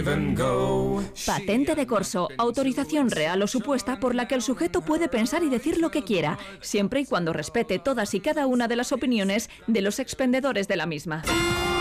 Patente de corso, autorización real o supuesta por la que el sujeto puede pensar y decir lo que quiera, siempre y cuando respete todas y cada una de las opiniones de los expendedores de la misma.